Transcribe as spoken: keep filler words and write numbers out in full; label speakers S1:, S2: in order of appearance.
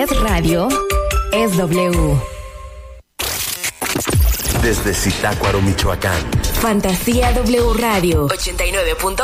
S1: es radio, es W.
S2: Desde Zitácuaro, Michoacán.
S1: Fantasía W Radio ochenta y nueve punto